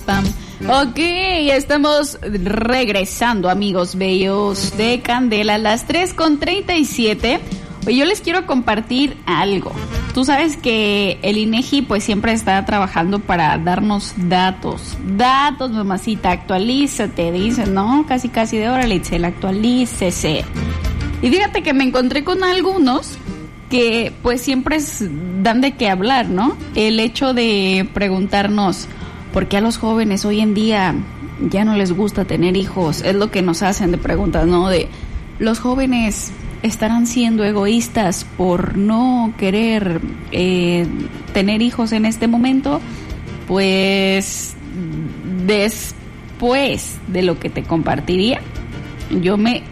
pam. Ok, estamos regresando, amigos bellos de Candela, a las 3:37. Oye, yo les quiero compartir algo. Tú sabes que el INEGI pues siempre está trabajando para darnos datos, mamacita, actualízate, dicen, ¿no? Casi de órale, Itzel, actualícese. Y fíjate que me encontré con algunos que pues siempre dan de qué hablar, ¿no? El hecho de preguntarnos por qué a los jóvenes hoy en día ya no les gusta tener hijos, es lo que nos hacen de preguntas, ¿no? De los jóvenes estarán siendo egoístas por no querer tener hijos en este momento. Pues después de lo que te compartiría, yo me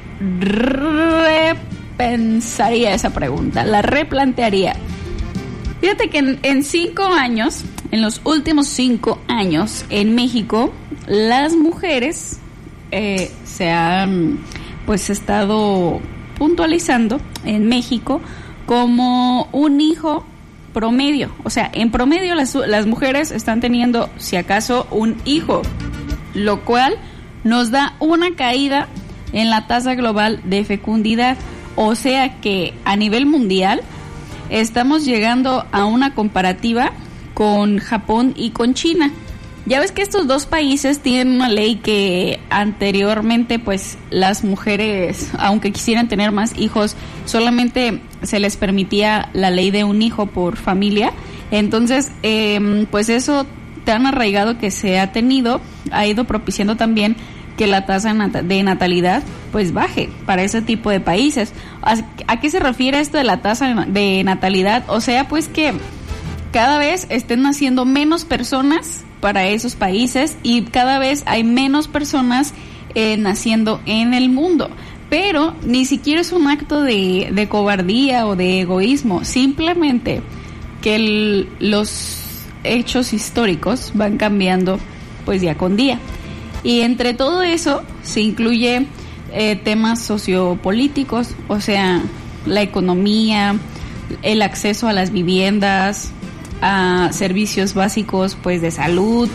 repensaría esa pregunta, la replantearía. Fíjate que en 5 años, en los últimos 5 años en México, las mujeres se han pues estado puntualizando en México como un hijo promedio. O sea, en promedio las mujeres están teniendo, si acaso, un hijo, lo cual nos da una caída en la tasa global de fecundidad. O sea que a nivel mundial estamos llegando a una comparativa con Japón y con China. Ya ves que estos dos países tienen una ley que anteriormente pues las mujeres, aunque quisieran tener más hijos, solamente se les permitía la ley de un hijo por familia. Entonces pues eso tan arraigado que se ha tenido ha ido propiciando también que la tasa de natalidad pues baje para ese tipo de países. ¿A qué se refiere esto de la tasa de natalidad? O sea, pues que cada vez estén naciendo menos personas para esos países y cada vez hay menos personas naciendo en el mundo. Pero ni siquiera es un acto de cobardía o de egoísmo, simplemente que los hechos históricos van cambiando pues día con día. Y entre todo eso se incluye temas sociopolíticos, o sea, la economía, el acceso a las viviendas, a servicios básicos pues de salud,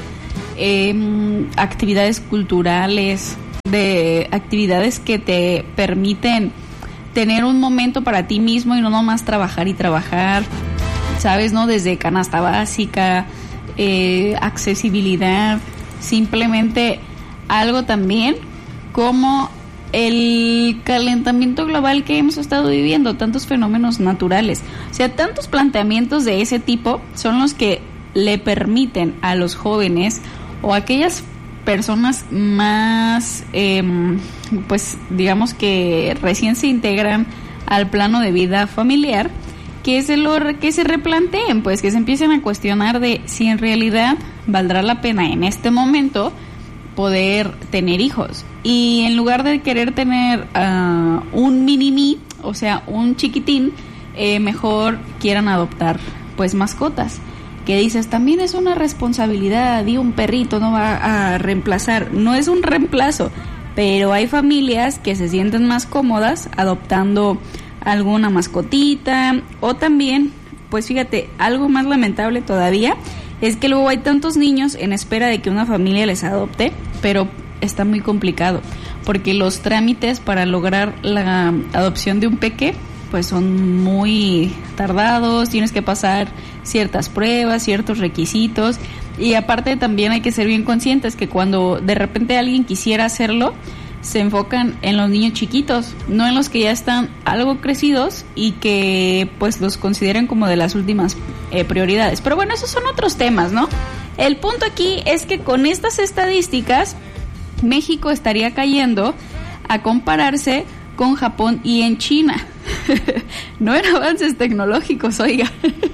actividades culturales, de actividades que te permiten tener un momento para ti mismo y no nomás trabajar y trabajar, ¿sabes? ¿No? Desde canasta básica, accesibilidad, simplemente algo también como el calentamiento global que hemos estado viviendo, tantos fenómenos naturales, o sea, tantos planteamientos de ese tipo son los que le permiten a los jóvenes o a aquellas personas más, pues digamos que recién se integran al plano de vida familiar, que se replanteen, pues que se empiecen a cuestionar de si en realidad valdrá la pena en este momento poder tener hijos. Y en lugar de querer tener un mini-mí, o sea, un chiquitín, mejor quieran adoptar pues mascotas. Que dices, también es una responsabilidad y un perrito no va a reemplazar. No es un reemplazo, pero hay familias que se sienten más cómodas adoptando alguna mascotita. O también, pues fíjate, algo más lamentable todavía es que luego hay tantos niños en espera de que una familia les adopte, pero está muy complicado, porque los trámites para lograr la adopción de un peque pues son muy tardados, tienes que pasar ciertas pruebas, ciertos requisitos, y aparte también hay que ser bien conscientes que cuando de repente alguien quisiera hacerlo, se enfocan en los niños chiquitos, no en los que ya están algo crecidos y que pues los consideran como de las últimas prioridades. Pero bueno, esos son otros temas, ¿no? El punto aquí es que con estas estadísticas México estaría cayendo a compararse con Japón y en China. No en avances tecnológicos, oiga.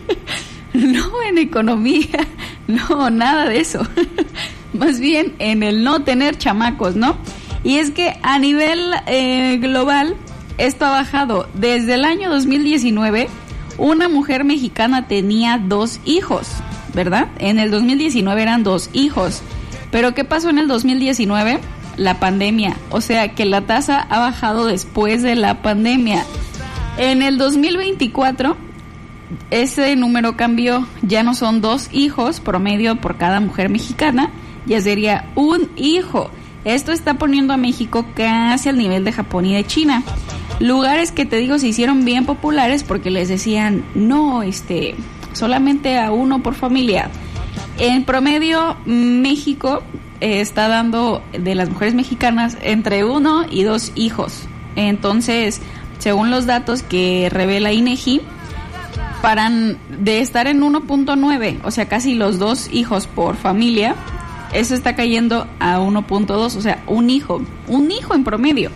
No en economía, no, nada de eso. Más bien en el no tener chamacos, ¿no? Y es que a nivel global esto ha bajado. Desde el año 2019, una mujer mexicana tenía 2 hijos, ¿verdad? En el 2019 eran 2 hijos. Pero ¿qué pasó en el 2019? La pandemia. O sea que la tasa ha bajado después de la pandemia. En el 2024, ese número cambió. Ya no son 2 hijos promedio por cada mujer mexicana, ya sería un hijo. Esto está poniendo a México casi al nivel de Japón y de China. Lugares que te digo se hicieron bien populares porque les decían, no, solamente a uno por familia. En promedio, México está dando de las mujeres mexicanas entre 1 y 2 hijos. Entonces, según los datos que revela INEGI, paran de estar en 1.9, o sea, casi los 2 hijos por familia, eso está cayendo a 1.2, o sea, un hijo en promedio.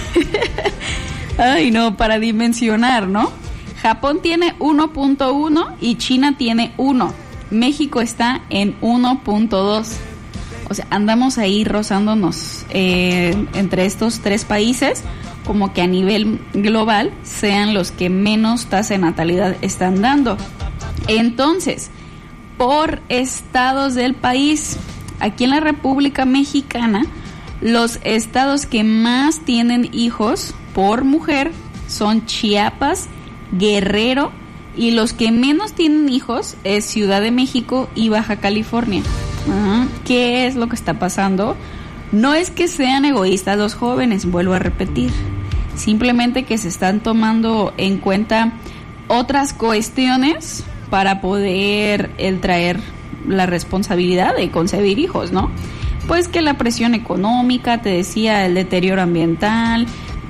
Ay, no, para dimensionar, ¿no? Japón tiene 1.1 y China tiene 1. México está en 1.2. O sea, andamos ahí rozándonos entre estos 3 países, como que a nivel global sean los que menos tasa de natalidad están dando. Entonces, por estados del país, aquí en la República Mexicana, los estados que más tienen hijos por mujer son Chiapas, Guerrero, y los que menos tienen hijos es Ciudad de México y Baja California. ¿Qué es lo que está pasando? No es que sean egoístas los jóvenes, vuelvo a repetir, simplemente que se están tomando en cuenta otras cuestiones para poder traer la responsabilidad de concebir hijos, ¿no? Pues que la presión económica, te decía, el deterioro ambiental,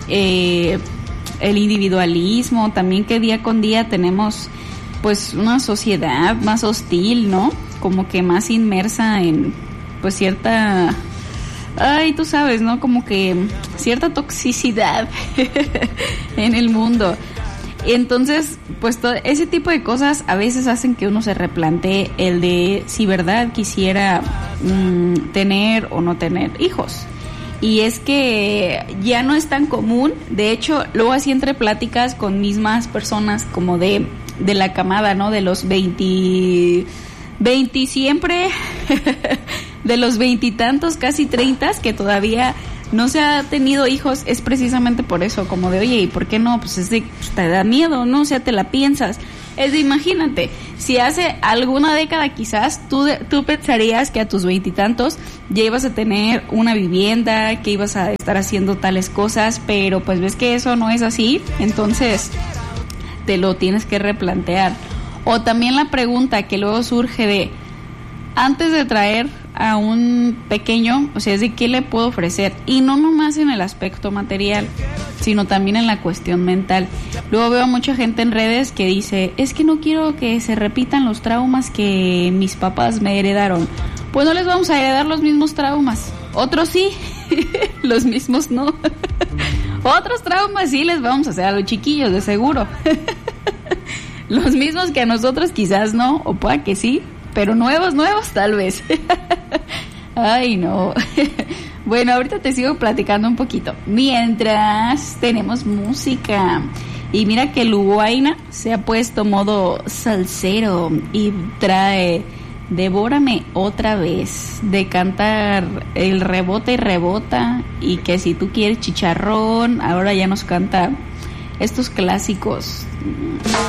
el individualismo, también que día con día tenemos pues una sociedad más hostil, ¿no? Como que más inmersa en pues cierta, tú sabes, ¿no? Como que cierta toxicidad en el mundo. Entonces, pues todo ese tipo de cosas a veces hacen que uno se replantee el de si verdad quisiera tener o no tener hijos. Y es que ya no es tan común. De hecho, luego así entre pláticas con mismas personas como de la camada, ¿no? De los 20 siempre, de los 20 y tantos, casi 30, que todavía no se ha tenido hijos, es precisamente por eso, como de, oye, ¿y por qué no? Pues te da miedo, ¿no? O sea, te la piensas. Es de, imagínate, si hace alguna década quizás tú pensarías que a tus 20 y tantos ya ibas a tener una vivienda, que ibas a estar haciendo tales cosas, pero pues ves que eso no es así, entonces te lo tienes que replantear. O también la pregunta que luego surge de, antes de traer a un pequeño, o sea, es de qué le puedo ofrecer, y no nomás en el aspecto material, sino también en la cuestión mental. Luego veo a mucha gente en redes que dice, es que no quiero que se repitan los traumas que mis papás me heredaron. Pues no les vamos a heredar los mismos traumas, otros sí, los mismos no. Otros traumas sí les vamos a hacer a los chiquillos, de seguro. Los mismos que a nosotros quizás no, o pueda que sí, pero nuevos tal vez. Ay, no. Bueno, ahorita te sigo platicando un poquito. Mientras tenemos música. Y mira que Luguaina se ha puesto modo salsero y trae Devórame otra vez, de cantar el rebota y rebota, y que si tú quieres chicharrón, ahora ya nos canta estos clásicos.